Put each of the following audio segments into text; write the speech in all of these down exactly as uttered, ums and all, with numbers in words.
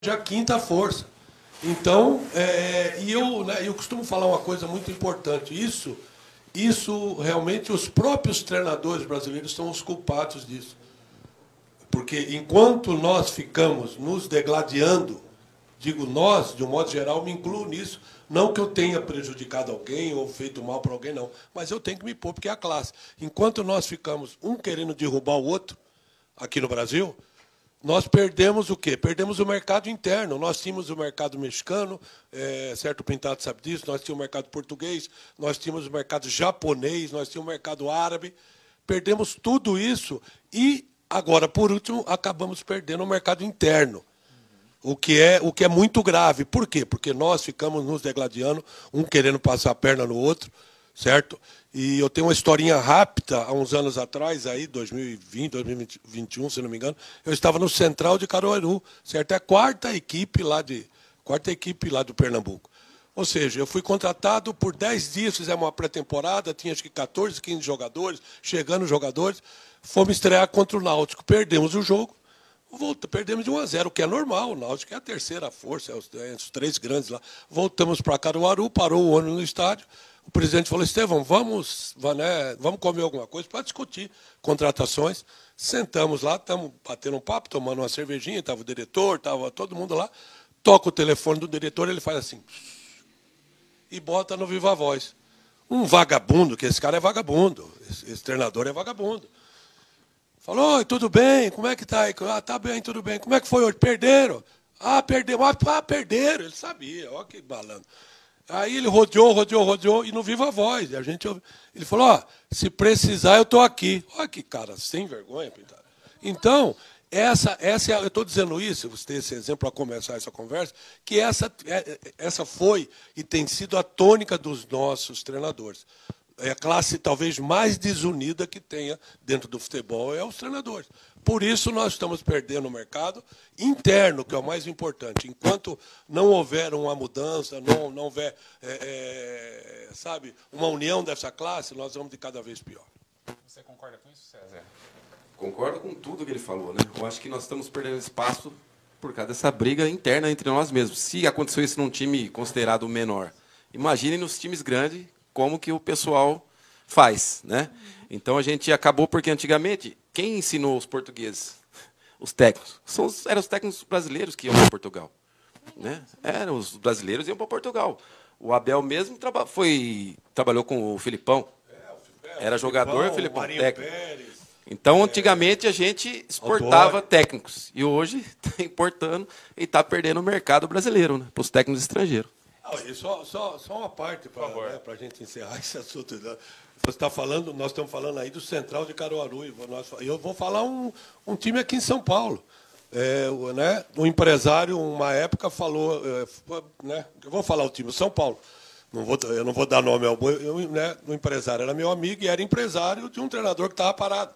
a quinta força. Então, é, e eu, né, eu costumo falar uma coisa muito importante. Isso, isso realmente os próprios treinadores brasileiros são os culpados disso. Porque enquanto nós ficamos nos degladiando, digo nós, de um modo geral, me incluo nisso, não que eu tenha prejudicado alguém ou feito mal para alguém, não. Mas eu tenho que me pôr, porque é a classe. Enquanto nós ficamos um querendo derrubar o outro, aqui no Brasil, nós perdemos o quê? Perdemos o mercado interno. Nós tínhamos o mercado mexicano, é, certo Pintado sabe disso, nós tínhamos o mercado português, nós tínhamos o mercado japonês, nós tínhamos o mercado árabe. Perdemos tudo isso e, agora, por último, acabamos perdendo o mercado interno. O que, é, o que é muito grave. Por quê? Porque nós ficamos nos degladiando, um querendo passar a perna no outro, certo? E eu tenho uma historinha rápida, há uns anos atrás, aí, dois mil e vinte, dois mil e vinte e um, se não me engano, eu estava no Central de Caruaru, certo? É a quarta equipe lá de quarta equipe lá do Pernambuco. Ou seja, eu fui contratado por dez dias, fizemos uma pré-temporada, tinha acho que quatorze, quinze jogadores, chegando jogadores, fomos estrear contra o Náutico, perdemos o jogo, volta, perdemos de um a zero, o que é normal, o Náutico é a terceira força, é os, é os três grandes lá. Voltamos para Caruaru, parou o ônibus no estádio, o presidente falou, Estevão, vamos, né, vamos comer alguma coisa para discutir contratações. Sentamos lá, estamos batendo um papo, tomando uma cervejinha, estava o diretor, estava todo mundo lá. Toca o telefone do diretor, ele faz assim, e bota no Viva Voz. Um vagabundo, que esse cara é vagabundo, esse, esse treinador é vagabundo. Falou, oi, tudo bem? Como é que tá aí? Ah, tá bem, tudo bem. Como é que foi hoje? Perderam? Ah, perdemos. Ah, perderam. Ele sabia, olha que balando. Aí ele rodeou, rodeou, rodeou, e no Viva Voz. E a gente, ele falou, ó, se precisar, eu estou aqui. Olha que cara sem vergonha, Pintado. Então, essa, essa, eu estou dizendo isso, você tem esse exemplo para começar essa conversa, que essa, essa foi e tem sido a tônica dos nossos treinadores. É a classe talvez mais desunida que tenha dentro do futebol é os treinadores. Por isso nós estamos perdendo o mercado interno, que é o mais importante. Enquanto não houver uma mudança, não, não houver é, é, sabe, uma união dessa classe, nós vamos de cada vez pior. Você concorda com isso, César? Concordo com tudo que ele falou, né? Eu acho que nós estamos perdendo espaço por causa dessa briga interna entre nós mesmos. Se aconteceu isso num time considerado menor, imagine nos times grandes como que o pessoal faz, né? Então a gente acabou porque antigamente quem ensinou os portugueses, os técnicos, são os, eram os técnicos brasileiros que iam para Portugal, né? Eram os brasileiros que iam para Portugal. O Abel mesmo traba, foi trabalhou com o Filipão, era jogador, Filipão, técnico. Então antigamente a gente exportava técnicos e hoje está importando e está perdendo o mercado brasileiro, né, para os técnicos estrangeiros. Ah, só, só, só uma parte para né, a gente encerrar esse assunto. Você está falando, nós estamos falando aí do Central de Caruaru. E eu vou falar um, um time aqui em São Paulo. É, né, um empresário, uma época, falou. É, né, eu vou falar o time, São Paulo. Não vou, eu não vou dar nome ao eu, né, o empresário era meu amigo e era empresário de um treinador que estava parado.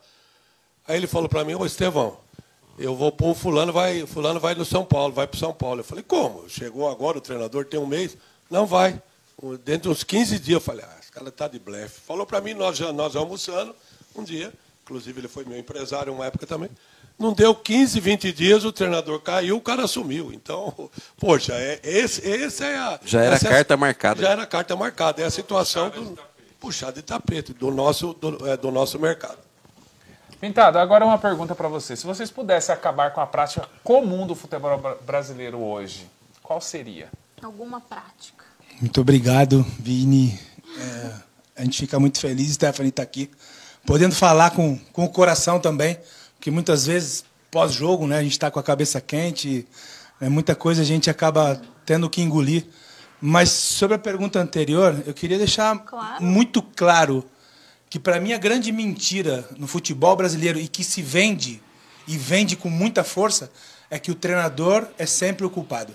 Aí ele falou para mim, ô Estevão, eu vou pôr o fulano, vai, fulano vai no São Paulo, vai para o São Paulo. Eu falei, como? Chegou agora, o treinador tem um mês? Não vai. Dentro de uns quinze dias, eu falei, ah, esse cara está de blefe. Falou para mim, nós, nós almoçando, um dia, inclusive ele foi meu empresário uma época também, não deu quinze, vinte dias, o treinador caiu, o cara sumiu. Então, poxa, é, esse, esse é a... Já era essa carta é, marcada. Já era carta marcada. É a situação do puxado de tapete do nosso, do, é, do nosso mercado. Pintado, agora uma pergunta para você. Se vocês pudessem acabar com a prática comum do futebol brasileiro hoje, qual seria? Alguma prática. Muito obrigado, Vini. É, a gente fica muito feliz, Stephanie está aqui, podendo falar com, com o coração também, porque muitas vezes, pós-jogo, né, a gente está com a cabeça quente, é, muita coisa a gente acaba tendo que engolir. Mas sobre a pergunta anterior, eu queria deixar claro. muito claro que, para mim, a grande mentira no futebol brasileiro e que se vende, e vende com muita força, é que o treinador é sempre o culpado.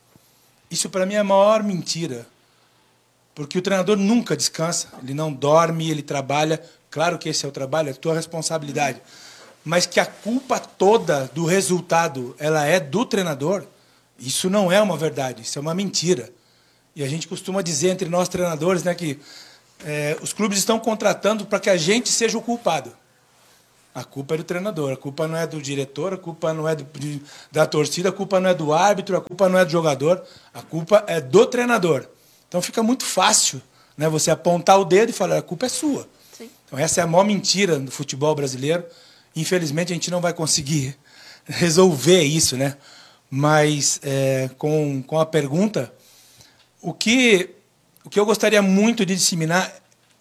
Isso, para mim, é a maior mentira. Porque o treinador nunca descansa, ele não dorme, ele trabalha. Claro que esse é o trabalho, é a tua responsabilidade. Mas que a culpa toda do resultado ela é do treinador, isso não é uma verdade, isso é uma mentira. E a gente costuma dizer entre nós treinadores, né, que É, os clubes estão contratando para que a gente seja o culpado. A culpa é do treinador, a culpa não é do diretor, a culpa não é do, de, da torcida, a culpa não é do árbitro, a culpa não é do jogador, a culpa é do treinador. Então fica muito fácil, né, você apontar o dedo e falar, a culpa é sua. Sim. Então essa é a maior mentira do futebol brasileiro. Infelizmente a gente não vai conseguir resolver isso, né? Mas é, com, com a pergunta, o que, o que eu gostaria muito de disseminar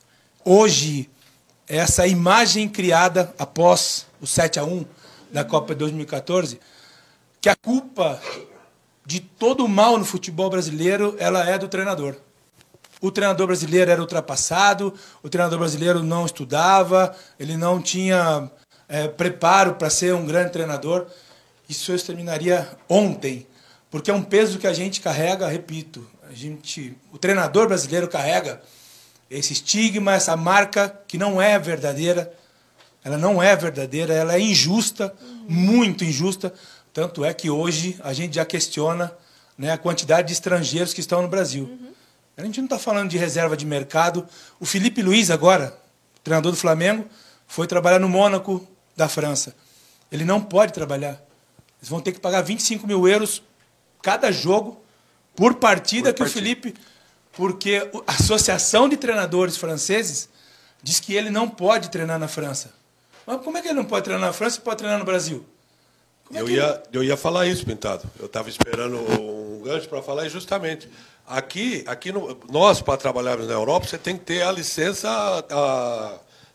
hoje, essa imagem criada após o sete a um da Copa de dois mil e quatorze, que a culpa de todo o mal no futebol brasileiro ela é do treinador. O treinador brasileiro era ultrapassado, o treinador brasileiro não estudava, ele não tinha é, preparo para ser um grande treinador. Isso eu terminaria ontem, porque é um peso que a gente carrega, repito, a gente, o treinador brasileiro carrega esse estigma, essa marca que não é verdadeira, ela não é verdadeira, ela é injusta, muito injusta, tanto é que hoje a gente já questiona, né, a quantidade de estrangeiros que estão no Brasil. Uhum. A gente não está falando de reserva de mercado. O Felipe Luiz agora, treinador do Flamengo, foi trabalhar no Mônaco da França. Ele não pode trabalhar. Eles vão ter que pagar vinte e cinco mil euros cada jogo por partida por que partida. O Felipe... Porque a Associação de Treinadores Franceses diz que ele não pode treinar na França. Mas como é que ele não pode treinar na França e pode treinar no Brasil? É eu, ia, eu ia falar isso, Pintado. Eu estava esperando um gancho para falar justamente. Aqui, aqui no, nós, para trabalharmos na Europa, você tem que ter a licença... A,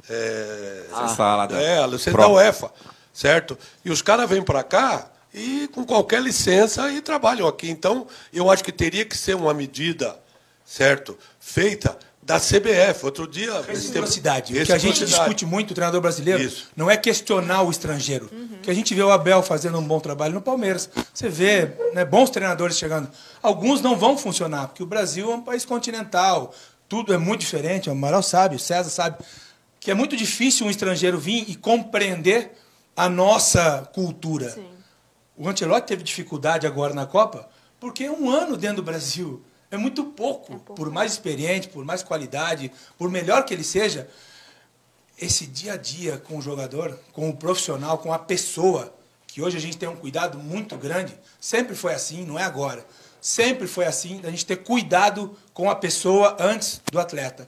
é, ah, é, a licença da UEFA, certo? E os caras vêm para cá e com qualquer licença e trabalham aqui. Então, eu acho que teria que ser uma medida... certo? Feita da C B F. Outro dia... Reciprocidade. O que a gente discute muito, o treinador brasileiro, Isso. não é questionar o estrangeiro. Uhum. Que a gente vê o Abel fazendo um bom trabalho no Palmeiras. Você vê, né, bons treinadores chegando. Alguns não vão funcionar, porque o Brasil é um país continental. Tudo é muito diferente. O Amaral sabe, o César sabe. Que é muito difícil um estrangeiro vir e compreender a nossa cultura. Sim. O Ancelotti teve dificuldade agora na Copa, porque é um ano dentro do Brasil... É muito pouco, é pouco, por mais experiente, por mais qualidade, por melhor que ele seja, esse dia a dia com o jogador, com o profissional, com a pessoa, que hoje a gente tem um cuidado muito grande, sempre foi assim, não é agora. Sempre foi assim, a gente ter cuidado com a pessoa antes do atleta.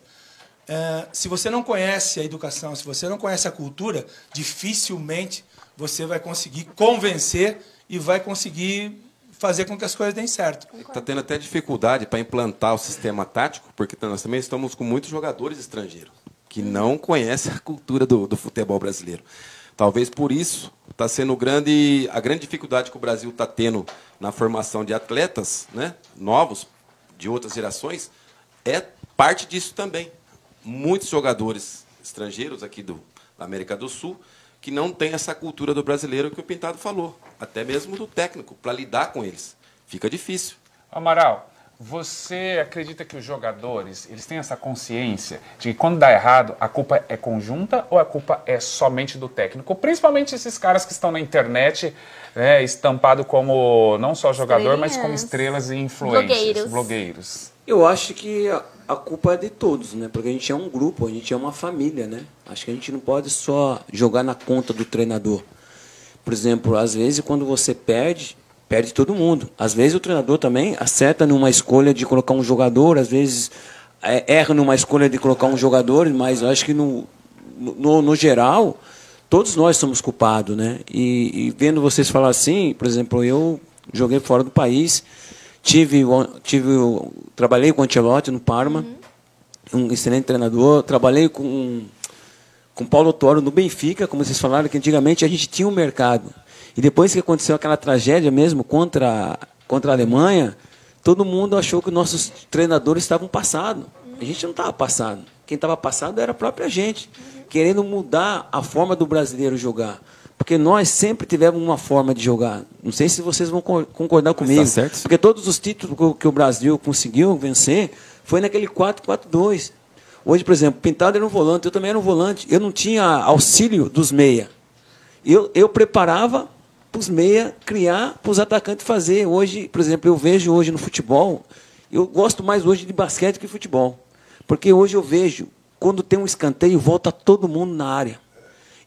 É, se você não conhece a educação, se você não conhece a cultura, dificilmente você vai conseguir convencer e vai conseguir... fazer com que as coisas deem certo. Está tendo até dificuldade para implantar o sistema tático, porque nós também estamos com muitos jogadores estrangeiros que não conhecem a cultura do, do futebol brasileiro. Talvez por isso está sendo grande, a grande dificuldade que o Brasil está tendo na formação de atletas, né, novos, de outras gerações, é parte disso também. Muitos jogadores estrangeiros aqui do, da América do Sul que não tem essa cultura do brasileiro que o Pintado falou, até mesmo do técnico, para lidar com eles. Fica difícil. Amaral, você acredita que os jogadores eles têm essa consciência de que quando dá errado, a culpa é conjunta ou a culpa é somente do técnico? Principalmente esses caras que estão na internet, né, estampado como não só jogador, mas como estrelas e influencers, blogueiros. blogueiros. Eu acho que a, a culpa é de todos, né? Porque a gente é um grupo, a gente é uma família, né? Acho que a gente não pode só jogar na conta do treinador. Por exemplo, às vezes quando você perde, perde todo mundo. Às vezes o treinador também acerta numa escolha de colocar um jogador, às vezes é, erra numa escolha de colocar um jogador, mas eu acho que no, no, no geral, todos nós somos culpados, né? E, e vendo vocês falar assim, por exemplo, eu joguei fora do país, tive, tive, trabalhei com o Ancelotti no Parma, uhum. um excelente treinador, trabalhei com... com Paulo Toro no Benfica, como vocês falaram, que antigamente a gente tinha um mercado. E depois que aconteceu aquela tragédia mesmo contra, contra a Alemanha, todo mundo achou que nossos treinadores estavam passados. A gente não estava passado. Quem estava passado era a própria gente, querendo mudar a forma do brasileiro jogar. Porque nós sempre tivemos uma forma de jogar. Não sei se vocês vão concordar comigo. Tá certo. Porque todos os títulos que o Brasil conseguiu vencer foi naquele quatro quatro dois. Hoje, por exemplo, Pintado era um volante, eu também era um volante. Eu não tinha auxílio dos meia. Eu, eu preparava para os meia criar, para os atacantes fazer. Hoje, por exemplo, eu vejo hoje no futebol, eu gosto mais hoje de basquete que futebol. Porque hoje eu vejo, quando tem um escanteio, volta todo mundo na área.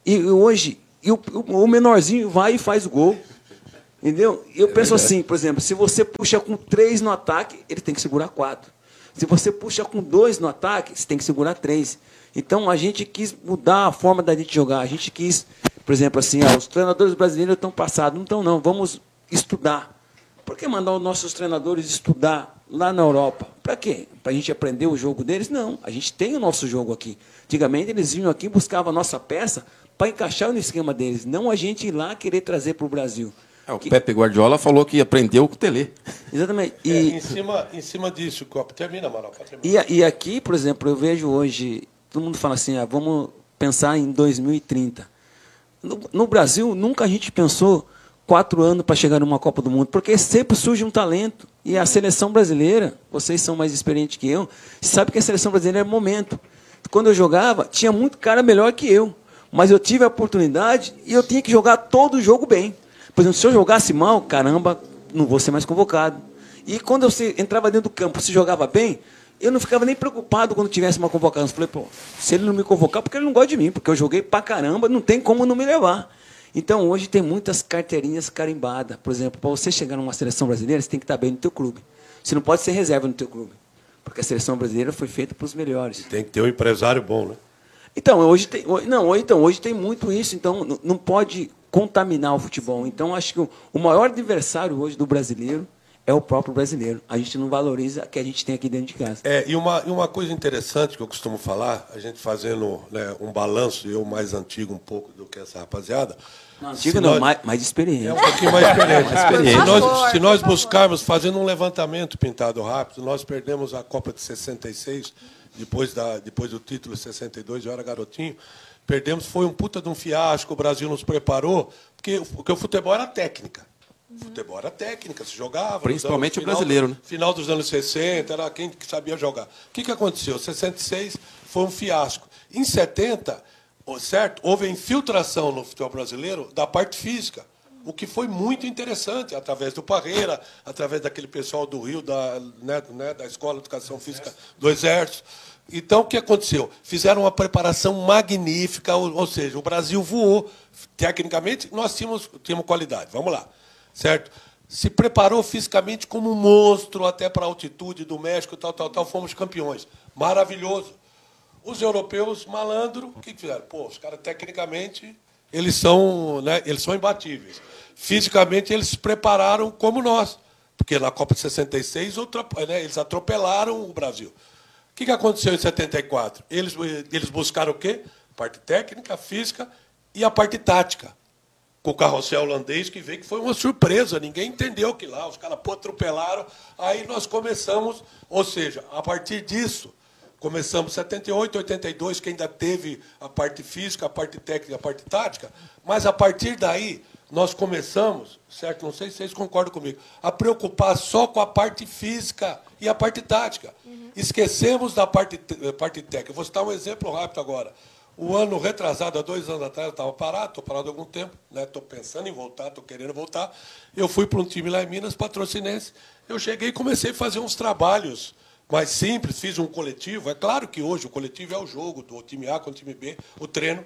E hoje, e o, o menorzinho vai e faz o gol. Entendeu? Eu penso assim, por exemplo, se você puxa com três no ataque, ele tem que segurar quatro. Se você puxa com dois no ataque, você tem que segurar três. Então, a gente quis mudar a forma da gente jogar. A gente quis, por exemplo, assim, ah, os treinadores brasileiros estão passados. Não estão, não. Vamos estudar. Por que mandar os nossos treinadores estudar lá na Europa? Para quê? Para a gente aprender o jogo deles? Não. A gente tem o nosso jogo aqui. Antigamente, eles vinham aqui e buscavam a nossa peça para encaixar no esquema deles. Não a gente ir lá querer trazer para o Brasil. É, o que... Pepe Guardiola falou que aprendeu com o Tele. Exatamente. E, e, é, em, cima, em cima disso, Copa. Termina, Amaral. Termina. E, e aqui, por exemplo, eu vejo hoje, todo mundo fala assim, ah, vamos pensar em dois mil e trinta. No, no Brasil, nunca a gente pensou quatro anos para chegar numa Copa do Mundo, porque sempre surge um talento. E a seleção brasileira, vocês são mais experientes que eu, sabe que a seleção brasileira é momento. Quando eu jogava, tinha muito cara melhor que eu. Mas eu tive a oportunidade e eu tinha que jogar todo o jogo bem. Por exemplo, se eu jogasse mal, caramba, não vou ser mais convocado. E quando eu entrava dentro do campo, se jogava bem, eu não ficava nem preocupado quando tivesse uma convocação. Eu falei, pô, se ele não me convocar, porque ele não gosta de mim, porque eu joguei pra caramba, não tem como não me levar. Então, hoje tem muitas carteirinhas carimbadas. Por exemplo, para você chegar numa seleção brasileira, você tem que estar bem no teu clube. Você não pode ser reserva no teu clube, porque a seleção brasileira foi feita para os melhores. Tem que ter um empresário bom, né? Então, hoje tem, não, então, hoje tem muito isso. Então, não, não pode contaminar o futebol. Então, acho que o, o maior adversário hoje do brasileiro é o próprio brasileiro. A gente não valoriza o que a gente tem aqui dentro de casa. É, e uma, e uma coisa interessante que eu costumo falar, a gente fazendo, né, um balanço, eu mais antigo um pouco do que essa rapaziada. Não, antigo não, nós, mais, mais experiente. É um pouquinho mais experiente. mais experiente. Se nós, se nós buscarmos, fazendo um levantamento pintado rápido, nós perdemos a Copa de sessenta e seis, depois, da, depois do título de sessenta e dois, eu era garotinho. Perdemos, foi um puta de um fiasco, o Brasil nos preparou, porque, porque o futebol era técnica. O futebol era técnica, se jogava. Principalmente anos, o brasileiro, final, né? Final dos anos sessenta, era quem que sabia jogar. O que, que aconteceu? sessenta e seis foi um fiasco. Em setenta, certo, houve a infiltração no futebol brasileiro da parte física, o que foi muito interessante, através do Parreira, através daquele pessoal do Rio, da, né, né, da Escola de Educação Física do Exército. Então, o que aconteceu? Fizeram uma preparação magnífica, ou, ou seja, o Brasil voou. Tecnicamente, nós tínhamos, tínhamos qualidade. Vamos lá. Certo? Se preparou fisicamente como um monstro, até para a altitude do México, tal, tal, tal. Fomos campeões. Maravilhoso. Os europeus, malandro, o que fizeram? Pô, os caras, tecnicamente, eles são, né, eles são imbatíveis. Fisicamente, eles se prepararam como nós. Porque na Copa de sessenta e seis, outra, né, eles atropelaram o Brasil. O que, que aconteceu em setenta e quatro? Eles, eles buscaram o quê? Parte técnica, física e a parte tática. Com o carrossel holandês, que veio, que foi uma surpresa. Ninguém entendeu que lá, os caras pô, atropelaram. Aí nós começamos, ou seja, a partir disso, começamos em setenta e oito, oitenta e dois, que ainda teve a parte física, a parte técnica, a parte tática, mas a partir daí nós começamos, certo? Não sei se vocês concordam comigo, a preocupar só com a parte física e a parte tática. Uhum. Esquecemos da parte, parte técnica. Vou citar um exemplo rápido agora. O ano retrasado, há dois anos atrás, eu estava parado, estou parado há algum tempo, estou né? pensando em voltar, estou querendo voltar. Eu fui para um time lá em Minas, patrocinense. Eu cheguei e comecei a fazer uns trabalhos mais simples, fiz um coletivo. É claro que hoje o coletivo é o jogo, do time A com o time B, o treino.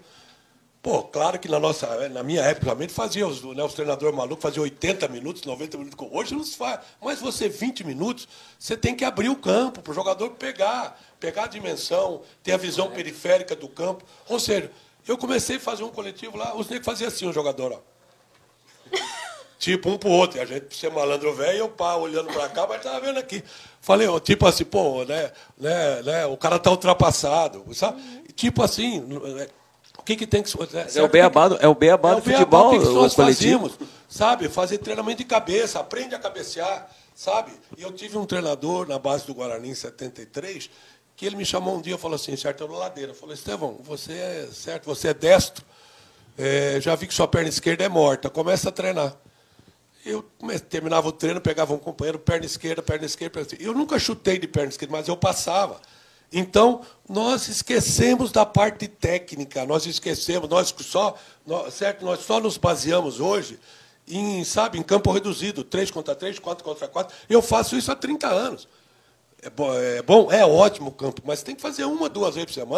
Pô, claro que na, nossa, na minha época, realmente, fazia os, né, os treinadores malucos faziam oitenta minutos, noventa minutos. Hoje não se faz. Mas você, vinte minutos, você tem que abrir o campo para o jogador pegar, pegar a dimensão, ter a visão periférica do campo. Ou seja, eu comecei a fazer um coletivo lá, os negros faziam assim, o jogador, ó. Tipo, um pro outro. E a gente, ser malandro velho, eu pá, olhando para cá, mas estava vendo aqui. Falei, ó, tipo assim, pô, né, né, né, o cara tá ultrapassado, sabe? Tipo assim... O que, que tem que é, é o beabá do, é o beabá do futebol, o que, que nós coletivo. fazíamos, sabe? Fazer treinamento de cabeça, aprende a cabecear, sabe? E eu tive um treinador na base do Guarani em setenta e três, que ele me chamou um dia e falou assim, certo, eu na ladeira, falou, Estevão, você é certo, você é destro, é, já vi que sua perna esquerda é morta, começa a treinar. Eu terminava o treino, pegava um companheiro, perna esquerda, perna esquerda, perna esquerda. Eu nunca chutei de perna esquerda, mas eu passava. Então, nós esquecemos da parte técnica, nós esquecemos, nós só, nós, certo? Nós só nos baseamos hoje em, sabe, em campo reduzido, três contra três, quatro contra quatro. Eu faço isso há trinta anos. É bom, é bom, é ótimo o campo, mas tem que fazer uma, duas vezes por semana.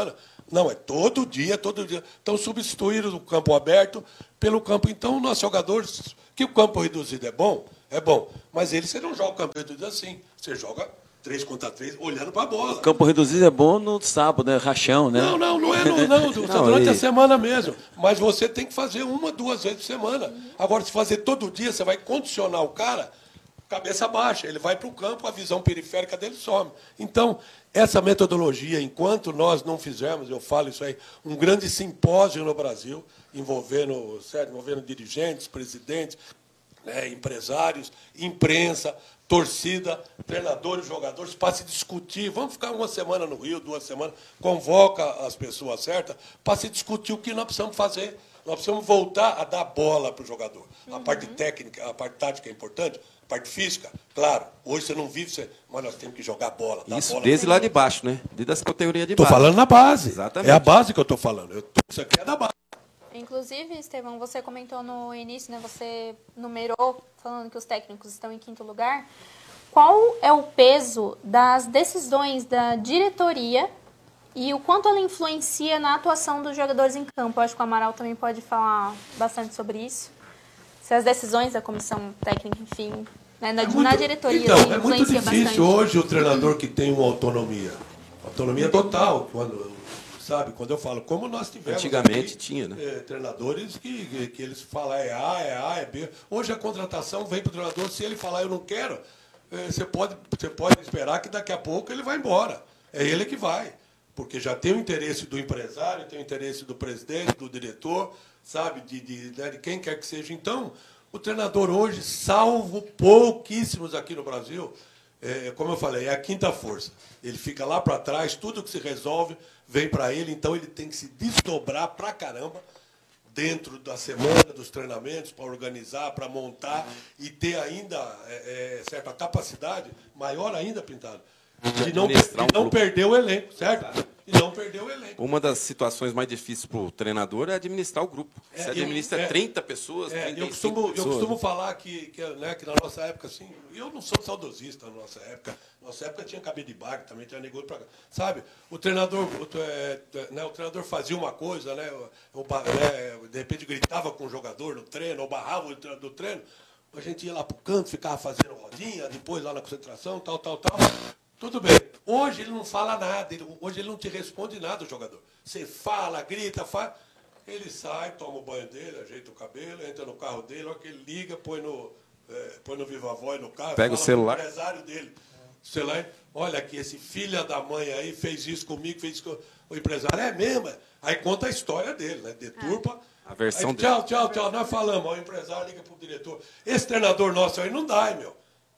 Não, é todo dia, todo dia. Então, substituíram o campo aberto pelo campo. Então, nossos jogadores, que o campo reduzido é bom, é bom. Mas ele, você não joga o campo reduzido assim. Você joga três contra três, olhando para a bola. Campo reduzido é bom no sábado, né? Rachão, né? Não, não, não é no, não, Não, durante e- a semana mesmo. Mas você tem que fazer uma, duas vezes por semana. Agora, se fazer todo dia, você vai condicionar o cara, cabeça baixa. Ele vai para o campo, a visão periférica dele some. Então, essa metodologia, enquanto nós não fizermos, eu falo isso aí, um grande simpósio no Brasil, envolvendo, certo, envolvendo dirigentes, presidentes, né, empresários, imprensa, torcida, treinadores, jogadores, para se discutir. Vamos ficar uma semana no Rio, duas semanas, convoca as pessoas certas para se discutir o que nós precisamos fazer. Nós precisamos voltar a dar bola para o jogador. A parte técnica, a parte tática é importante, a parte física, claro. Hoje você não vive, você... mas nós temos que jogar bola. Dar Isso bola desde pra- lá de baixo, né? Desde as categorias de Estou baixo. falando na base. Exatamente. É a base que eu estou falando. Eu, isso aqui é da base. Inclusive, Estevão, você comentou no início, né? Você numerou, falando que os técnicos estão em quinto lugar. Qual é o peso das decisões da diretoria e o quanto ela influencia na atuação dos jogadores em campo? Eu acho que o Amaral também pode falar bastante sobre isso. Se as decisões da comissão técnica, enfim, né, na, É muito- na diretoria então, assim, é muito influencia difícil bastante. hoje o treinador que tem uma autonomia. Autonomia total. Quando, sabe, quando eu falo, como nós tivemos. Antigamente aqui, tinha, né? eh, treinadores que, que, que eles falam é A, é A, é B. Hoje a contratação vem para o treinador, se ele falar eu não quero, eh, você, pode, você pode esperar que daqui a pouco ele vai embora. É ele que vai. Porque já tem o interesse do empresário, tem o interesse do presidente, do diretor, sabe, de, de, né, de quem quer que seja. Então, o treinador hoje, salvo pouquíssimos aqui no Brasil, é, como eu falei, é a quinta força. Ele fica lá para trás, tudo que se resolve vem para ele, então ele tem que se desdobrar pra caramba dentro da semana, dos treinamentos, para organizar, para montar e ter ainda é, é, certa capacidade, maior ainda, Pintado, de não, administrar um de não grupo. perder o elenco, certo? E não perder o elenco. Uma das situações mais difíceis para o treinador é administrar o grupo. É, Você eu- administra é, trinta pessoas, É, trinta eu, e costumo, cinco eu pessoas. costumo falar que, que, né, que na nossa época, assim, eu não sou saudosista na nossa época. Nossa época tinha cabelo de baga, também tinha negócio para sabe? O treinador, o, é, né, o treinador fazia uma coisa, né, o, o, né, de repente gritava com o jogador no treino, ou barrava o treinador do treino. A gente ia lá para o canto, ficava fazendo rodinha, depois lá na concentração, tal, tal, tal. Tudo bem. Hoje ele não fala nada, ele, hoje ele não te responde nada, o jogador. Você fala, grita, fala. Ele sai, toma o banho dele, ajeita o cabelo, entra no carro dele, olha que ele liga, põe no, é, põe no Viva Voz no carro, Pega o fala celular. pro empresário dele. O celular, olha aqui, esse filho da mãe aí fez isso comigo, fez isso com o empresário. É mesmo? é? Aí conta a história dele, né? Deturpa. A versão aí, tchau, tchau, tchau. Nós falamos, ó, o empresário liga pro diretor. Esse treinador nosso aí não dá, hein, meu.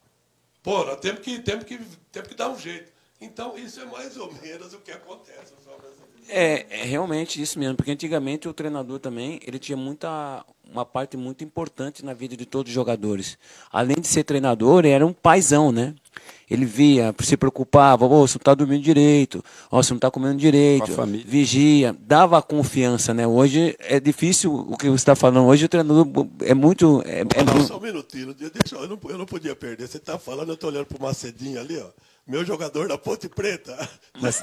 Pô, nós temos que, temos que, temos que dar um jeito. Então, isso é mais ou menos o que acontece. É, é realmente isso mesmo, porque antigamente o treinador também, ele tinha muita, uma parte muito importante na vida de todos os jogadores. Além de ser treinador, ele era um paizão, né? Ele via, se preocupava, oh, você não está dormindo direito, oh, você não está comendo direito, Com a família. vigia, dava confiança, né? Hoje é difícil o que você está falando, hoje o treinador é muito... É, é Não, muito- só um minutinho, deixa, eu, não, eu não podia perder. Você está falando, eu estou olhando para o Macedinho ali, ó. Meu jogador da Ponte Preta. Mas-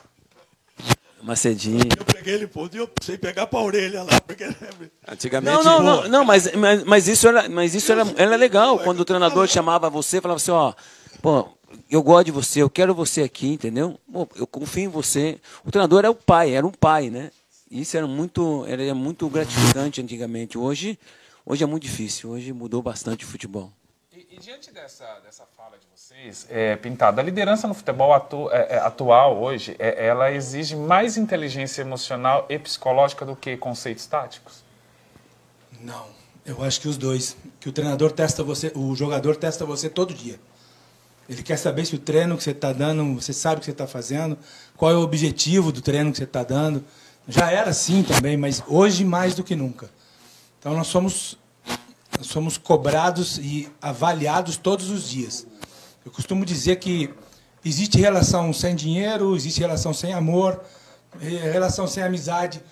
Macedinho. Eu peguei ele, pô, e eu precisei pegar para a orelha lá, porque... Antigamente, Não, não, não, não, mas, mas, mas isso, era, mas isso era, era legal, quando o treinador chamava você, falava assim, ó, pô, eu gosto de você, eu quero você aqui, entendeu? Pô, eu confio em você. O treinador era o pai, era um pai, né? Isso era muito, era muito gratificante antigamente. Hoje, hoje é muito difícil, hoje mudou bastante o futebol. E, e diante dessa, dessa fala de vocês, é, Pintado, a liderança no futebol atu, é, é, atual hoje, é, ela exige mais inteligência emocional e psicológica do que conceitos táticos? Não, eu acho que os dois. Que o treinador testa você, o jogador testa você todo dia. Ele quer saber se o treino que você está dando, você sabe o que você está fazendo, qual é o objetivo do treino que você está dando. Já era assim também, mas hoje mais do que nunca. Então nós somos, nós somos cobrados e avaliados todos os dias. Eu costumo dizer que existe relação sem dinheiro, existe relação sem amor, relação sem amizade,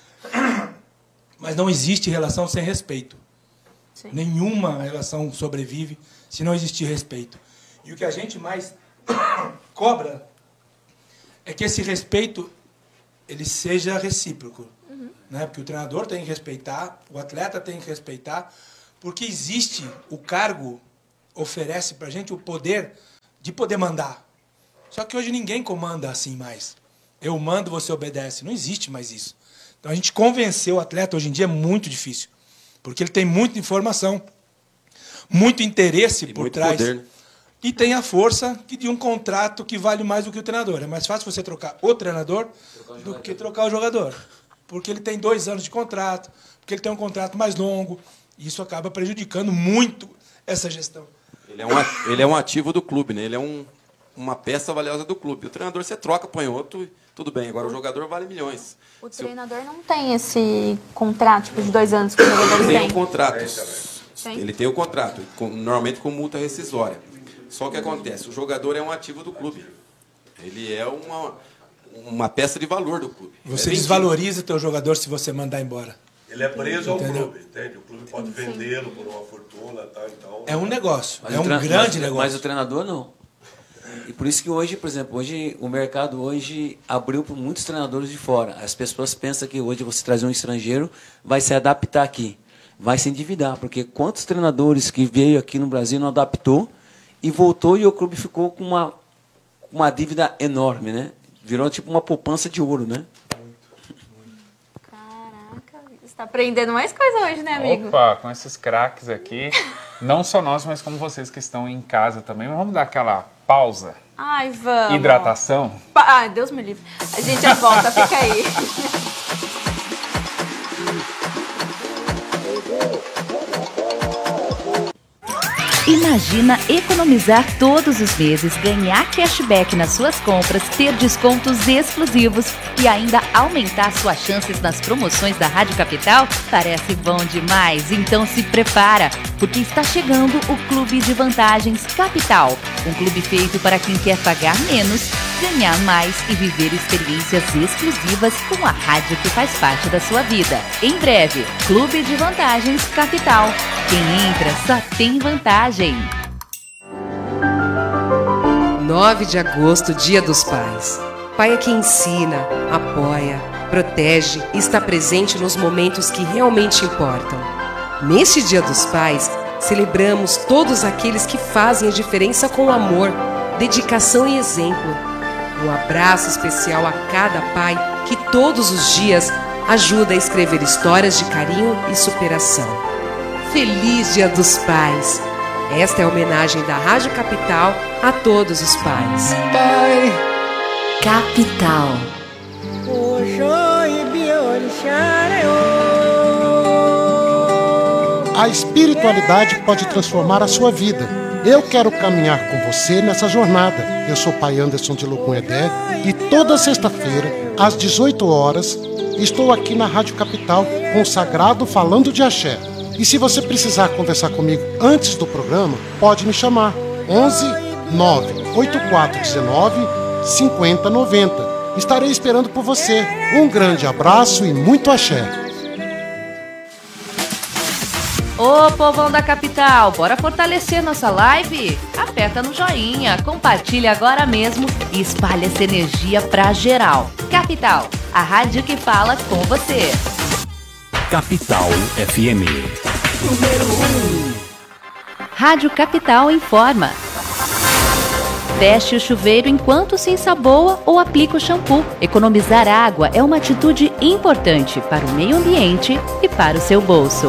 mas não existe relação sem respeito. Sim. Nenhuma relação sobrevive se não existir respeito. E o que a gente mais cobra é que esse respeito ele seja recíproco. Uhum. Né? Porque o treinador tem que respeitar, o atleta tem que respeitar, porque existe, o cargo oferece para a gente o poder de poder mandar. Só que hoje ninguém comanda assim mais. Eu mando, você obedece. Não existe mais isso. Então a gente convencer o atleta hoje em dia é muito difícil, porque ele tem muita informação, muito interesse e por muito trás. Poder, né? E tem a força de um contrato que vale mais do que o treinador. É mais fácil você trocar o treinador do que trocar o jogador. Porque ele tem dois anos de contrato, porque ele tem um contrato mais longo. E isso acaba prejudicando muito essa gestão. Ele é um, ele é um ativo do clube, né? Ele é um, uma peça valiosa do clube. O treinador você troca, põe outro, tudo bem. Agora o jogador vale milhões. O Se treinador não tem esse contrato tipo, de dois anos que o jogador Ele tem tem. um contrato. Tem? Ele tem o contrato, com, normalmente com multa rescisória. Só o que acontece, o jogador é um ativo do clube. Ele é uma, uma peça de valor do clube. Você é desvaloriza o teu jogador se você mandar embora. Ele é preso ao Entendeu? clube, entende? O clube pode vendê-lo por uma fortuna, tá? Então, É um negócio, Mas é o um tre- grande mas, negócio. Mas o treinador não. E por isso que hoje, por exemplo, hoje o mercado hoje abriu para muitos treinadores de fora. As pessoas pensam que hoje você trazer um estrangeiro vai se adaptar aqui, vai se endividar, porque quantos treinadores que veio aqui no Brasil não adaptou e voltou e o clube ficou com uma uma dívida enorme, né? Virou tipo uma poupança de ouro, né? Caraca, você está aprendendo mais coisa hoje, né, amigo? Opa, com esses craques aqui, não só nós, mas como vocês que estão em casa também. Mas vamos dar aquela pausa. Ai, vamos. Hidratação. Pa- Ai, Deus me livre. A gente já volta, fica aí. Imagina economizar todos os meses, ganhar cashback nas suas compras, ter descontos exclusivos e ainda aumentar suas chances nas promoções da Rádio Capital? Parece bom demais, então se prepara, porque está chegando o Clube de Vantagens Capital. Um clube feito para quem quer pagar menos, ganhar mais e viver experiências exclusivas com a rádio que faz parte da sua vida. Em breve, Clube de Vantagens Capital. Quem entra só tem vantagem. nove de agosto, Dia dos Pais. Pai é quem ensina, apoia, protege e está presente nos momentos que realmente importam. Neste Dia dos Pais, celebramos todos aqueles que fazem a diferença com amor, dedicação e exemplo. Um abraço especial a cada pai que todos os dias ajuda a escrever histórias de carinho e superação. Feliz Dia dos Pais! Esta é a homenagem da Rádio Capital a todos os pais. Pai, Capital. a espiritualidade pode transformar a sua vida. Eu quero caminhar com você nessa jornada. Eu sou pai Anderson de Locum-Edé e toda sexta-feira, às dezoito horas, estou aqui na Rádio Capital com o Sagrado falando de axé. E se você precisar conversar comigo antes do programa, pode me chamar. onze nove oito quatro um nove cinco zero nove zero. Estarei esperando por você. Um grande abraço e muito axé. Ô, povão da capital, bora fortalecer nossa live? Aperta no joinha, compartilha agora mesmo e espalha essa energia pra geral. Capital, a rádio que fala com você. Capital F M. Rádio Capital informa. Feche o chuveiro enquanto se ensaboa ou aplica o shampoo. Economizar água é uma atitude importante para o meio ambiente e para o seu bolso.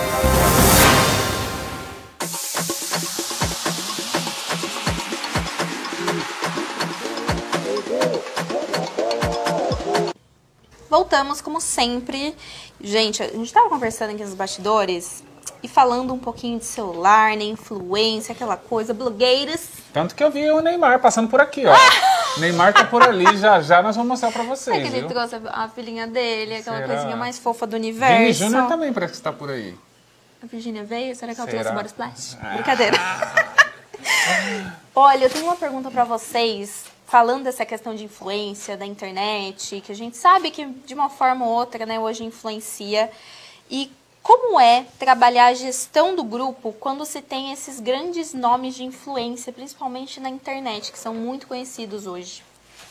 Voltamos, como sempre. Gente, a gente estava conversando aqui nos bastidores e falando um pouquinho de celular, né, influência, aquela coisa, blogueiras. Tanto que eu vi o Neymar passando por aqui, ó. Neymar tá por ali, já já nós vamos mostrar pra vocês, É que ele viu? trouxe a filhinha dele, aquela Será? coisinha mais fofa do universo. Vini Júnior também parece que está por aí. A Virgínia veio? Será que ela Será? trouxe Body Splash? Brincadeira. Olha, eu tenho uma pergunta pra vocês, falando dessa questão de influência da internet, que a gente sabe que de uma forma ou outra, né, hoje influencia. E como é trabalhar a gestão do grupo quando se tem esses grandes nomes de influência, principalmente na internet, que são muito conhecidos hoje?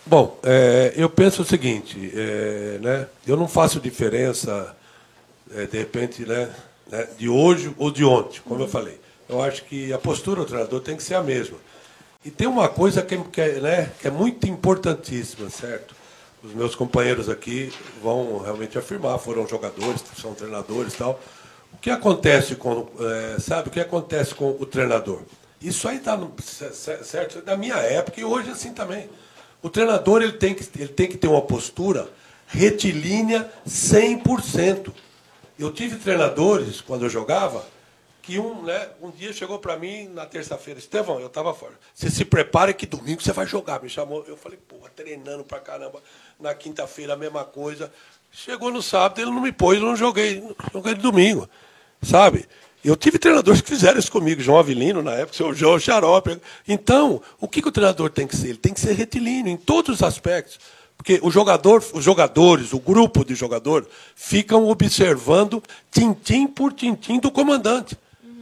Bom, é, eu penso o seguinte, é, né, eu não faço diferença, é, de repente, né, né, de hoje ou de ontem, como eu falei. Eu acho que a postura do treinador tem que ser a mesma. E tem uma coisa que, que, é, né, que é muito importantíssima, certo? Os meus companheiros aqui vão realmente afirmar, foram jogadores, são treinadores e tal. O que acontece com, é, sabe, o que acontece com o treinador? Isso aí está certo, da minha época e hoje assim também. O treinador ele tem, que, ele tem que ter uma postura retilínea cem por cento. Eu tive treinadores, quando eu jogava, que um, né, um dia chegou para mim na terça-feira, Estevão, eu estava fora, você se prepara que domingo você vai jogar. Me chamou, eu falei, porra, treinando pra caramba. Na quinta-feira a mesma coisa. Chegou no sábado, ele não me pôs, eu não joguei, joguei de domingo. Sabe? Eu tive treinadores que fizeram isso comigo, João Avelino, na época, o seu João Xarope. Então, o que, que o treinador tem que ser? Ele tem que ser retilíneo em todos os aspectos. Porque o jogador, os jogadores, o grupo de jogadores, ficam observando tintim por tintim do comandante.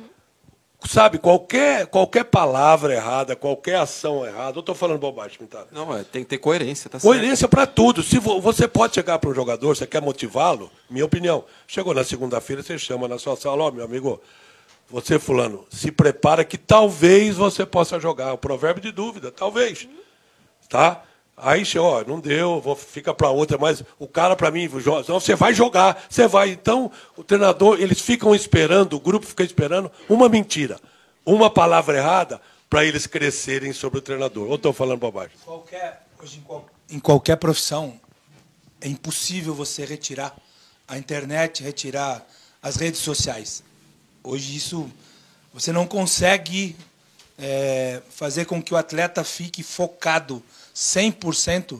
Sabe, qualquer, qualquer palavra errada, qualquer ação errada, eu estou falando bobagem, Pintado. Não, é, tem que ter coerência, tá certo? Coerência para tudo. Se vo, você pode chegar para um jogador, você quer motivá-lo, minha opinião. Chegou na segunda-feira, você chama na sua sala, ó, oh, meu amigo, você, fulano, se prepara que talvez você possa jogar. O provérbio de dúvida, talvez. Tá? Aí, ó, não deu, vou, fica para outra, mas o cara, para mim, não, você vai jogar, você vai. Então, o treinador, eles ficam esperando, o grupo fica esperando uma mentira, uma palavra errada, para eles crescerem sobre o treinador. Ou estou falando bobagem? Qualquer, hoje, em, qual, em qualquer profissão, é impossível você retirar a internet, retirar as redes sociais. Hoje, isso, você não consegue é, fazer com que o atleta fique focado cem por cento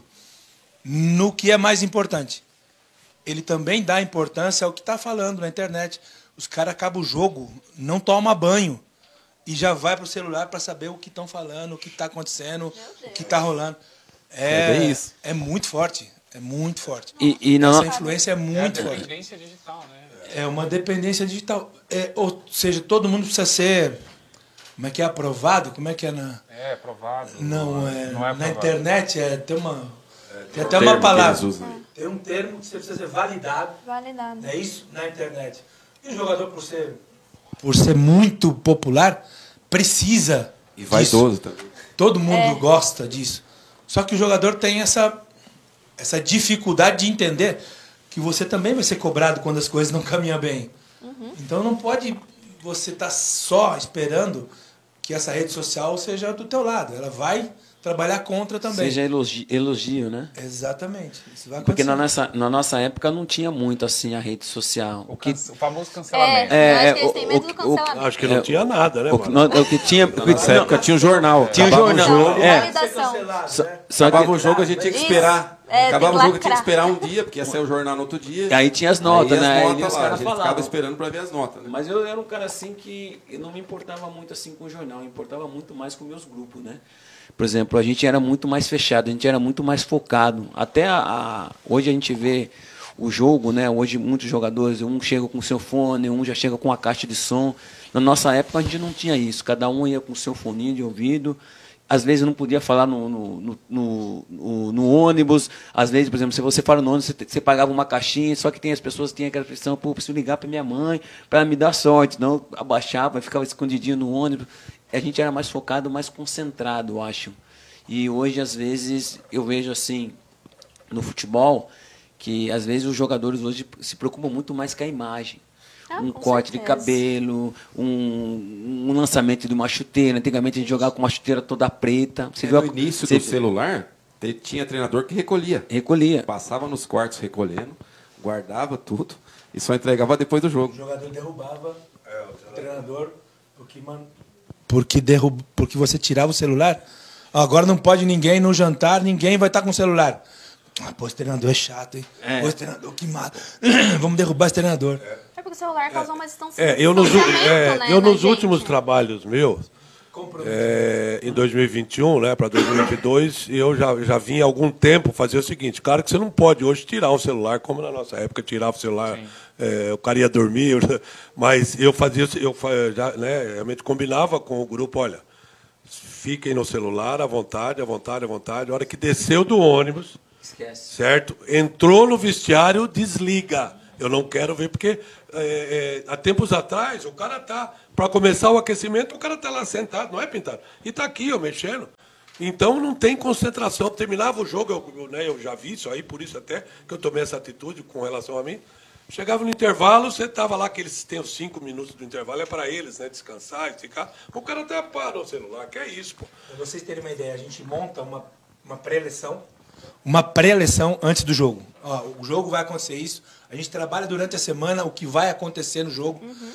no que é mais importante. Ele também dá importância ao que está falando na internet. Os caras acabam o jogo, não toma banho e já vai para o celular para saber o que estão falando, o que está acontecendo, o que está rolando. É, é bem isso. É muito forte, é muito forte. E, e não... Essa influência é muito forte. É a dependência digital, né? É uma dependência digital. É, ou seja, todo mundo precisa ser... Como é que é aprovado? Como é que é na... É, aprovado. Não, é, não é na internet é, tem uma... É, tem até uma palavra. É. Tem um termo que você precisa ser validado. Validado. É isso na internet. E o jogador, por ser, por ser muito popular, precisa E vaidoso também. Todo mundo É. gosta disso. Só que o jogador tem essa, essa dificuldade de entender que você também vai ser cobrado quando as coisas não caminham bem. Uhum. Então não pode você estar só esperando que essa rede social seja do teu lado. Ela vai trabalhar contra também. Seja elogio, elogio, né? Exatamente. Isso vai Porque acontecer. na nossa, na nossa época não tinha muito assim a rede social. O, que, can- o famoso cancelamento. É, eu É, acho que eles o- têm medo o- do o- cancelamento. Acho que não tinha nada, né, o, mano? não, o que tinha. o que- Nessa época tinha um jornal. Tinha um Acabava jornal. o jogo, É. Validação. Cancelado, Só, né? só acabava que, o jogo, a gente tinha que Isso. esperar. É, Acabava tem o que jogo, tinha que lacrar. esperar um dia, porque ia sair o jornal no outro dia. aí tinha as notas, Aí né? as Aí notas os lá, a caras gente ficava falavam. esperando para ver as notas. Né? Mas eu era um cara assim que eu não me importava muito assim com o jornal, eu importava muito mais com meus grupos, né? Por exemplo, a gente era muito mais fechado, a gente era muito mais focado. Até a, a- hoje a gente vê o jogo, né? Hoje muitos jogadores, um chega com seu fone, um já chega com a caixa de som. Na nossa época a gente não tinha isso, cada um ia com o seu foninho de ouvido. Às vezes eu não podia falar no, no, no, no- no- no ônibus. Às vezes, por exemplo, se você fala no ônibus, você, você pagava uma caixinha, só que tem as pessoas que têm aquela pressão, pô, eu preciso ligar para minha mãe para me dar sorte. Não, abaixava, ficava escondidinho no ônibus. A gente era mais focado, mais concentrado, eu acho. E hoje, às vezes, eu vejo assim, no futebol, que às vezes os jogadores hoje se preocupam muito mais com a imagem. Ah, um com corte de certeza. cabelo, um, um lançamento de uma chuteira. Antigamente a gente jogava com uma chuteira toda preta. Você viu a- No início você do celular, te- tinha treinador que recolhia. recolhia. Passava nos quartos recolhendo, guardava tudo e só entregava depois do O jogo. jogador derrubava o treinador porque, mano, porque, derrub... porque você tirava o celular. Agora não pode ninguém no jantar, ninguém vai estar com o celular. Ah, pô, esse treinador é chato, hein? É. Pô, esse treinador que mata. Vamos derrubar esse treinador. É porque o celular causa uma distância. É, eu nos, u- é, né, eu na nos gente. últimos trabalhos meus, é, em dois mil e vinte e um, né, para dois mil e vinte e dois, eu já, já vim há algum tempo fazer o seguinte, claro que você não pode hoje tirar o celular, como na nossa época tirava o celular, é, o cara ia dormir, eu- mas eu fazia, eu fa- já, né, realmente combinava com o grupo, olha, fiquem no celular à vontade, à vontade, à vontade. A hora que desceu do ônibus, Esquece. certo? Entrou no vestiário, desliga. Eu não quero ver, porque é, é, há tempos atrás, o cara tá, para começar o aquecimento, o cara tá lá sentado, não é, Pintado? E tá aqui, ó, mexendo. Então não tem concentração. Terminava o jogo, eu, eu, né, eu já vi isso aí, por isso até que eu tomei essa atitude com relação a mim. Chegava no intervalo, você estava lá, que eles têm os cinco minutos do intervalo, é para eles, né, descansar e ficar. O cara até para o celular, que é isso, pô. Para vocês terem uma ideia, a gente monta uma, uma pré-eleção, uma pré-eleção antes do jogo. Ó, o jogo vai acontecer isso, a gente trabalha durante a semana o que vai acontecer no jogo. Uhum.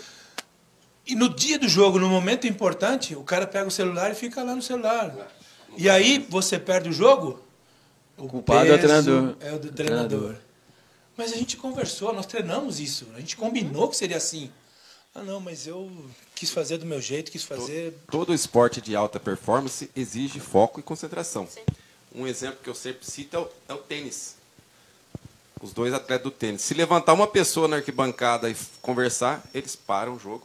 E no dia do jogo, no momento importante, o cara pega o celular e fica lá no celular. E aí você perde o jogo, o culpado é o treinador. É o do treinador. treinador. Mas a gente conversou, nós treinamos isso, a gente combinou que seria assim. Ah, não, mas eu quis fazer do meu jeito, quis fazer... Todo, todo esporte de alta performance exige foco e concentração. Sim. Um exemplo que eu sempre cito é o, é o tênis. Os dois atletas do tênis. Se levantar uma pessoa na arquibancada e conversar, eles param o jogo.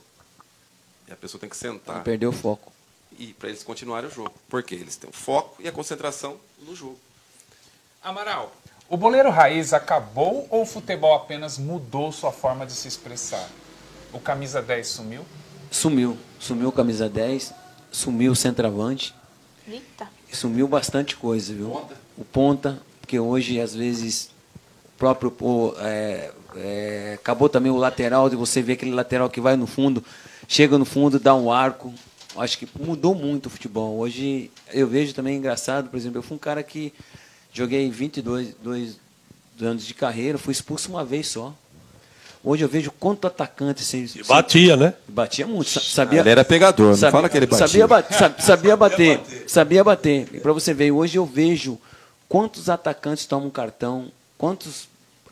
E a pessoa tem que sentar. Perdeu o foco. E para eles continuarem o jogo. Porque eles têm o foco e a concentração no jogo. Amaral, o boleiro raiz acabou ou o futebol apenas mudou sua forma de se expressar? O camisa dez sumiu? Sumiu. Sumiu o camisa dez, sumiu o centroavante. Eita. Sumiu bastante coisa, viu? Ponta. O ponta, porque hoje, às vezes, o próprio... O, é, é, acabou também o lateral, de você ver aquele lateral que vai no fundo, chega no fundo, dá um arco. Acho que mudou muito o futebol. Hoje, eu vejo também engraçado, por exemplo, eu fui um cara que joguei vinte e dois dois anos de carreira, fui expulso uma vez só. Hoje eu vejo quanto atacante... Se, se batia, né? Batia muito. Sabia, ele era pegador, não sabia, fala que ele batia. Sabia, ba sabia, sabia bater. Sabia bater. E para você ver, hoje eu vejo quantos atacantes tomam cartão, quantos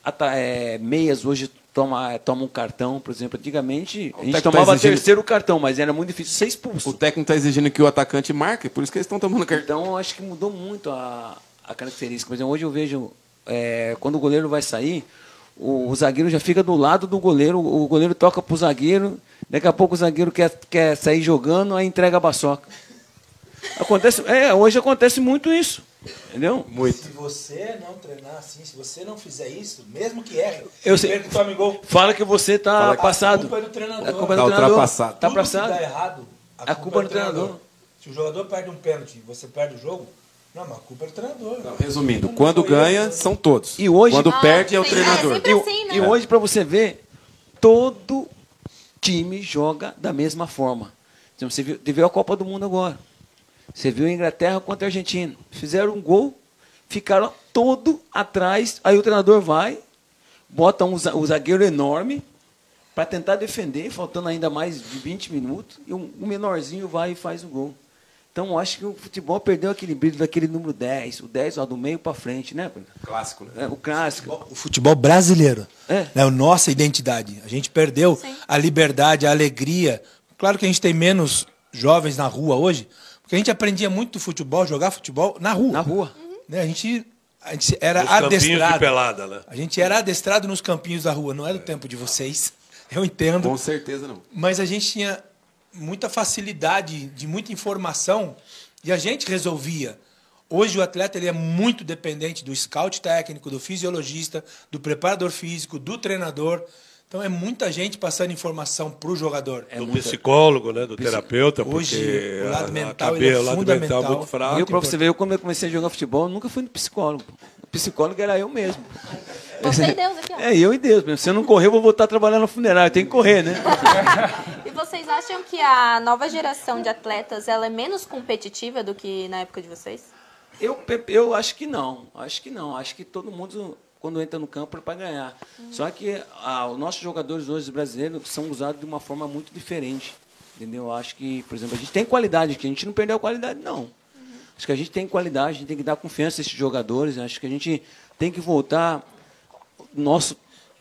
é, meias hoje toma, tomam cartão, por exemplo. Antigamente, a gente tomava tá exigindo... terceiro cartão, mas era muito difícil ser expulso. O técnico está exigindo que o atacante marque, por isso que eles estão tomando cartão. Então, acho que mudou muito a, a característica. Por exemplo, hoje eu vejo, é, quando o goleiro vai sair, o, o zagueiro já fica do lado do goleiro, o goleiro toca para o zagueiro, daqui a pouco o zagueiro quer, quer sair jogando, aí entrega a paçoca. Acontece, é, hoje acontece muito isso. Entendeu? Muito. Se você não treinar assim, se você não fizer isso, mesmo que erre, eu sei, que tome gol, fala que você está passado. A culpa é do treinador. A culpa é do treinador. Ultrapassado. Tá passado. Tudo que dá errado, a, a culpa, culpa é do treinador. treinador. Se o jogador perde um pênalti e você perde o jogo, não, mas a culpa é do treinador. Não, resumindo, não quando ganha, eu, são todos. E hoje, quando ah, perde, é o sim, treinador. É e, assim, né? e hoje, para você ver, todo time joga da mesma forma. Então, você viu, viu a Copa do Mundo agora. Você viu a Inglaterra contra a Argentina. Fizeram um gol, ficaram todo atrás. Aí o treinador vai, bota um, um zagueiro enorme para tentar defender, faltando ainda mais de vinte minutos. E um, um menorzinho vai e faz o gol. Então, eu acho que o futebol perdeu aquele brilho daquele número dez. O dez, ó, do meio para frente, né? Clássico, né? É, o clássico. O futebol, o futebol brasileiro. É. Né? A nossa identidade. A gente perdeu Sim. a liberdade, a alegria. Claro que a gente tem menos jovens na rua hoje, porque a gente aprendia muito do futebol, jogar futebol na rua. Na rua. Uhum. Né? A gente, a gente era Nos campinhos adestrado. de pelada, né? A gente era adestrado nos campinhos da rua. Não é do tempo de vocês. Eu entendo. Com certeza não. Mas a gente tinha muita facilidade de muita informação e a gente resolvia. Hoje o atleta ele é muito dependente do scout técnico, do fisiologista, do preparador físico, do treinador. Então é muita gente passando informação para o jogador. É do muita... psicólogo, né? Do terapeuta, hoje, porque o lado a, mental, a cabeça, ele é o lado fundamental. mental é muito fraco. Eu, para você ver, eu, quando eu comecei a jogar futebol, eu nunca fui no psicólogo. O psicólogo era eu mesmo. Você e Deus aqui, ó. É, eu e Deus mesmo. Se eu não correr, eu vou voltar a trabalhar no funerário. Tem que correr, né? E vocês acham que a nova geração de atletas ela é menos competitiva do que na época de vocês? Eu, eu acho que não. Acho que não. Acho que todo mundo, quando entra no campo, é para ganhar. Hum. Só que ah, os nossos jogadores hoje brasileiros são usados de uma forma muito diferente. Entendeu? Acho que, por exemplo, a gente tem qualidade, que a gente não perdeu a qualidade, não. Uhum. Acho que a gente tem qualidade, a gente tem que dar confiança a esses jogadores. Acho que a gente tem que voltar... nosso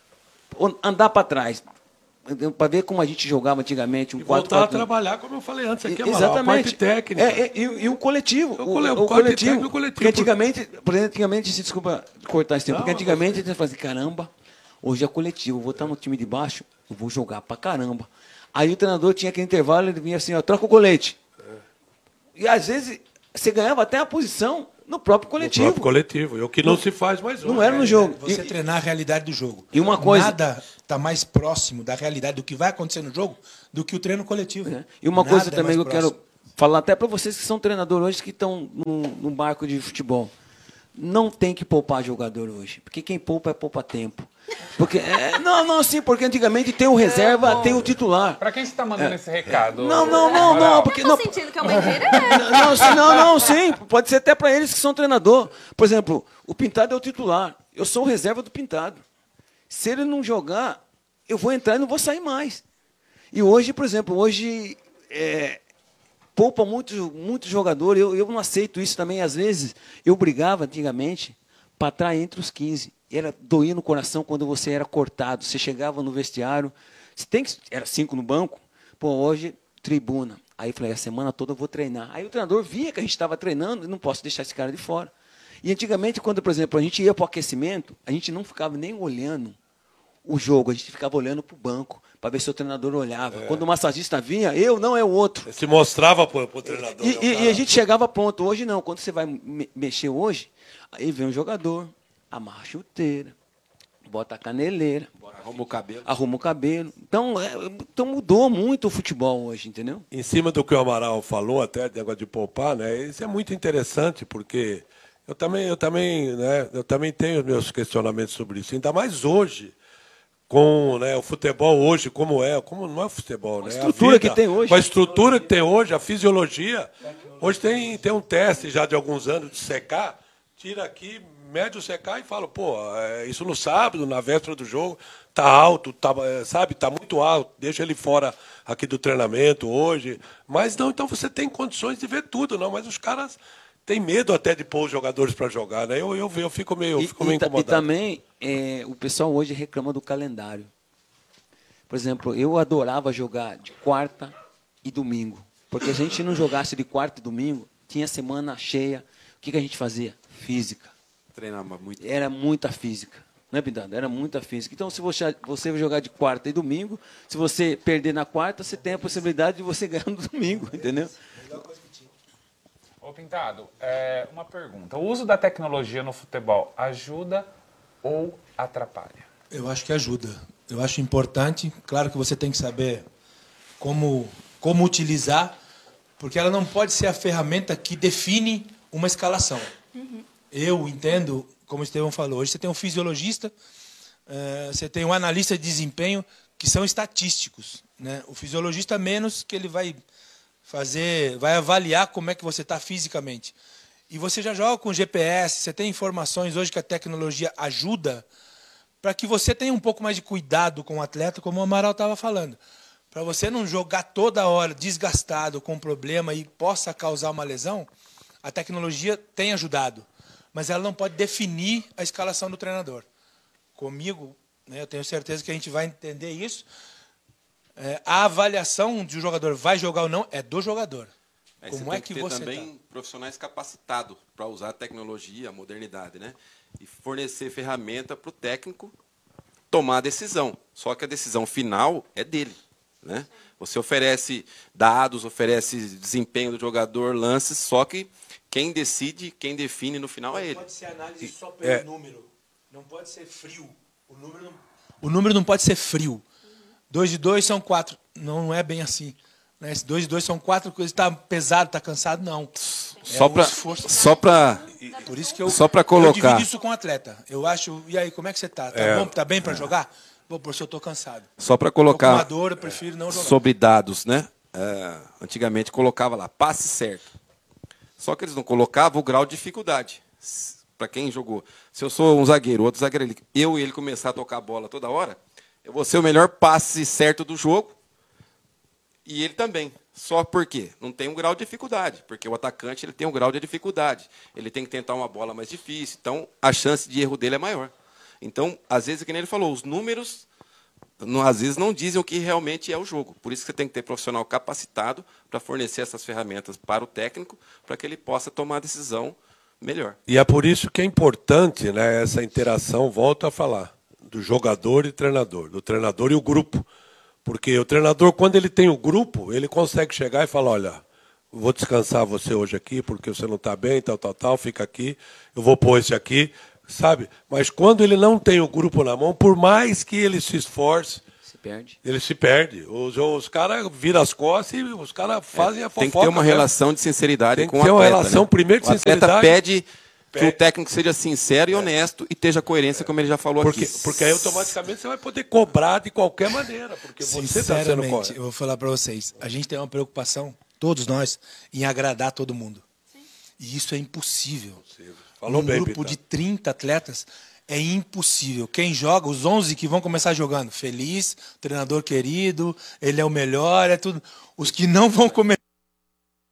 andar para trás para ver como a gente jogava antigamente um e quatro, voltar quatro, a trabalhar como eu falei antes aqui, exatamente, a parte técnica é, é, e, e o coletivo o, cole, o, o coletivo, coletivo, coletivo porque antigamente por exemplo, antigamente se desculpa cortar esse tempo não, porque antigamente a gente fazia caramba, hoje é coletivo, eu vou estar no time de baixo, eu vou jogar para caramba. Aí o treinador tinha aquele intervalo, ele vinha assim, ó, troca o colete. E às vezes você ganhava até a posição no próprio coletivo. No próprio coletivo, e o que não, não se faz mais hoje. Não era no jogo. Você e, treinar a realidade do jogo. E uma coisa... Nada está mais próximo da realidade do que vai acontecer no jogo do que o treino coletivo. É. E uma Nada coisa também é que eu próximo. quero falar até para vocês que são treinadores hoje que estão num barco de futebol. Não tem que poupar jogador hoje, porque quem poupa é poupa tempo. Porque, é, não, não, sim, porque antigamente tem o reserva, é, tem o titular. Para quem você está mandando é. esse recado? Não, não, não, não. Porque, eu não, sentindo que é uma indireta. Não, não, não, não, sim. Pode ser até para eles que são treinador. Por exemplo, o Pintado é o titular. Eu sou o reserva do Pintado. Se ele não jogar, eu vou entrar e não vou sair mais. E hoje, por exemplo, hoje é, poupa muito, muito jogador. Eu, eu não aceito isso também. Às vezes, eu brigava antigamente para estar entre os quinze. Era doía no coração quando você era cortado. Você chegava no vestiário, você tem que, era cinco no banco, pô, hoje tribuna. Aí eu falei, a semana toda eu vou treinar. Aí o treinador via que a gente estava treinando e não posso deixar esse cara de fora. E antigamente, quando, por exemplo, a gente ia para o aquecimento, a gente não ficava nem olhando o jogo, a gente ficava olhando para o banco, para ver se o treinador olhava. É. Quando o massagista vinha, eu não é o outro. Se mostrava para o treinador. E, e, e a gente chegava pronto. Hoje não, quando você vai me mexer hoje, aí vem um jogador, amarra a chuteira, bota a caneleira, arruma o cabelo. Arruma o cabelo. Então, é, então mudou muito o futebol hoje, entendeu? Em cima do que o Amaral falou, até de negócio de poupar, né? Isso é muito interessante, porque eu também, eu também, né, eu também tenho meus questionamentos sobre isso. Ainda mais hoje, com, né, o futebol hoje, como é, como não é o futebol, né? A estrutura a vida, que tem hoje. Com a estrutura que tem hoje, a fisiologia. Hoje tem, tem um teste já de alguns anos de secar, tira aqui, mede o secar e fala, pô, isso no sábado, na véspera do jogo, tá alto, tá, sabe, tá muito alto, deixa ele fora aqui do treinamento hoje. Mas não, então você tem condições de ver tudo, não, mas os caras têm medo até de pôr os jogadores para jogar, né? Eu, eu, eu fico meio, e, fico meio e, incomodado. E também, é, o pessoal hoje reclama do calendário. Por exemplo, eu adorava jogar de quarta e domingo, porque se a gente não jogasse de quarta e domingo, tinha semana cheia, o que, que a gente fazia? Física. Treinava muito. Era muita física, não é, Pintado? Era muita física. Então, se você, você jogar de quarta e domingo, se você perder na quarta, você tem a possibilidade de você ganhar no domingo, entendeu? Ô, Pintado, é, uma pergunta. O uso da tecnologia no futebol ajuda ou atrapalha? Eu acho que ajuda. Eu acho importante. Claro que você tem que saber como, como utilizar, porque ela não pode ser a ferramenta que define uma escalação. Uhum. Eu entendo, como o Estevão falou, hoje você tem um fisiologista, uh, você tem um analista de desempenho, que são estatísticos, né? O fisiologista menos, que ele vai fazer, vai avaliar como é que você está fisicamente. E você já joga com G P S, você tem informações hoje que a tecnologia ajuda para que você tenha um pouco mais de cuidado com o atleta, como o Amaral estava falando. Para você não jogar toda hora desgastado, com problema e possa causar uma lesão, a tecnologia tem ajudado. Mas ela não pode definir a escalação do treinador. Comigo, né, eu tenho certeza que a gente vai entender isso. É, a avaliação de um jogador vai jogar ou não é do jogador. Aí Como você é tem que, que ter você também tá? profissionais capacitados para usar a tecnologia, a modernidade, né? E fornecer ferramenta para o técnico tomar a decisão. Só que a decisão final é dele, né? Você oferece dados, oferece desempenho do jogador, lances, só que quem decide, quem define no final é ele. Não pode ser análise só pelo é. número. Não pode ser frio. O número não, o número não pode ser frio. Dois de dois são quatro. Não, não é bem assim. Né? Esse dois de dois são quatro coisas. Está pesado, está cansado? Não. Só para só para Por isso que eu, só para colocar. Eu divido isso com o atleta. Eu acho. E aí, como é que você está? Tá é. bom? Tá bem para é. jogar? Bom, professor, eu estou cansado. Só para colocar. Tô com uma dor, eu prefiro não jogar. Sobre dados, né? É, antigamente colocava lá passe certo. Só que eles não colocavam o grau de dificuldade. Para quem jogou. Se eu sou um zagueiro, outro zagueiro, eu e ele começar a tocar a bola toda hora, eu vou ser o melhor passe certo do jogo. E ele também. Só porque não tem um grau de dificuldade. Porque o atacante ele tem um grau de dificuldade. Ele tem que tentar uma bola mais difícil. Então, a chance de erro dele é maior. Então, às vezes, que nem ele falou, os números, não, às vezes, não dizem o que realmente é o jogo. Por isso que você tem que ter profissional capacitado para fornecer essas ferramentas para o técnico, para que ele possa tomar a decisão melhor. E é por isso que é importante, né, essa interação, volto a falar, do jogador e treinador, do treinador e o grupo. Porque o treinador, quando ele tem o grupo, ele consegue chegar e falar, olha, vou descansar você hoje aqui, porque você não está bem, tal, tal, tal, fica aqui, eu vou pôr esse aqui, sabe? Mas quando ele não tem o grupo na mão, por mais que ele se esforce, se perde. ele se perde. Os, os caras viram as costas e os caras fazem É, a fofoca. tem que ter uma mesmo. relação de sinceridade Tem que com o ter uma atleta. relação, né? primeiro, de o atleta sinceridade. pede que Pede. o técnico seja sincero e honesto e esteja coerência, como ele já falou Porque, aqui. porque aí automaticamente você vai poder cobrar de qualquer maneira, porque você está sendo Sinceramente, correto. eu vou falar para vocês. A gente tem uma preocupação, todos nós, em agradar todo mundo. E isso é impossível. Falou um bem, grupo Pitão. de trinta atletas é impossível. Quem joga, os onze que vão começar jogando, feliz, treinador querido, ele é o melhor, é tudo. Os que não vão começar